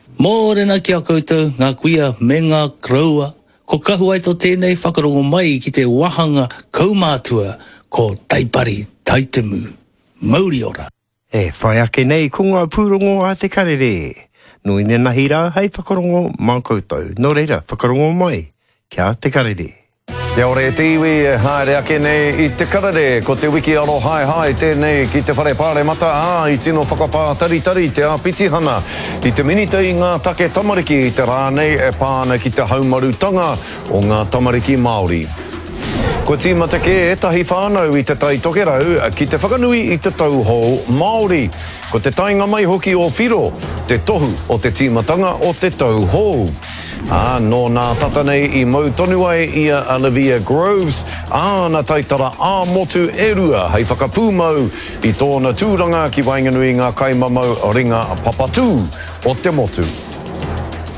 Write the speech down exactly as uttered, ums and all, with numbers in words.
Mōrena kia koutou, ngā kuia me ngā kraua, ko kahu ai tō tēnei whakarongo mai ki te wahanga kaumātua ko Taipari Taitemu, Māori ora. E whai ake nei ko ngā pūrongo a te karere. Nui ne nahi rā hei whakarongo mā koutou. Nō reira, whakarongo mai, kia te karere. Ia ore te iwi e haere ake nei I te karere, ko te wiki aro hai hai tēnei ki te whare pāre mata a I tino whakapā tari tari te āpitihana I te minita I ngā take tamariki I te rānei e pāna ki te haumarutanga o ngā tamariki Māori. Ko tīmata ke etahi whānau I te tai tokerau ki te whakanui I te tauhou Māori. Ko te tainga mai hoki o whiro, te tohu o te tīmatanga o te tauhou. Ah, no nā tata nei I mau tonu ai ia Olivia Groves, ah, nā taitara ā motu e rua hei whakapūmau I tōna tūranga ki Wainganui ngā kaimamau o ringa papatū o te motu.